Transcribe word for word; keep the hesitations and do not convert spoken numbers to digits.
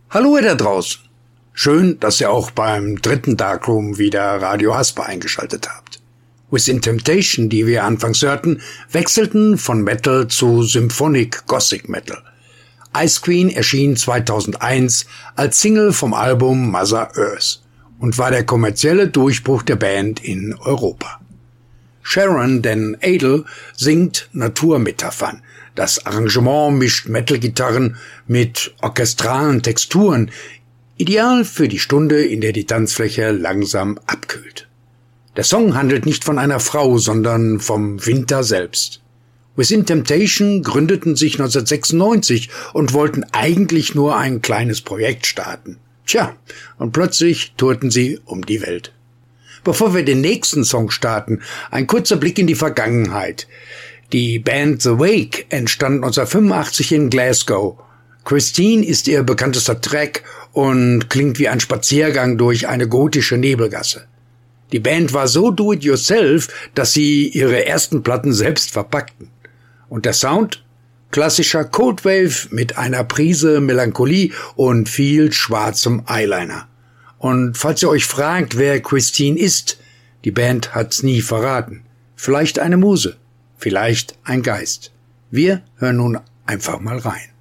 Hallo ihr da draußen. Schön, dass ihr auch beim dritten Darkroom wieder Radio Hasper eingeschaltet habt. Within Temptation, die wir anfangs hörten, wechselten von Metal zu Symphonic Gothic Metal. Ice Queen erschien zweitausendeins als Single vom Album Mother Earth und war der kommerzielle Durchbruch der Band in Europa. Sharon Den Adel singt Naturmetaphern. Das Arrangement mischt Metal-Gitarren mit orchestralen Texturen, ideal für die Stunde, in der die Tanzfläche langsam abkühlt. Der Song handelt nicht von einer Frau, sondern vom Winter selbst. Within Temptation gründeten sich neunzehnhundertsechsundneunzig und wollten eigentlich nur ein kleines Projekt starten. Tja, und plötzlich tourten sie um die Welt. Bevor wir den nächsten Song starten, ein kurzer Blick in die Vergangenheit. Die Band The Wake entstand neunzehnhundertfünfundachtzig in Glasgow. Christine ist ihr bekanntester Track und klingt wie ein Spaziergang durch eine gotische Nebelgasse. Die Band war so do-it-yourself, dass sie ihre ersten Platten selbst verpackten. Und der Sound? Klassischer Coldwave mit einer Prise Melancholie und viel schwarzem Eyeliner. Und falls ihr euch fragt, wer Christine ist, die Band hat's nie verraten. Vielleicht eine Muse, vielleicht ein Geist. Wir hören nun einfach mal rein.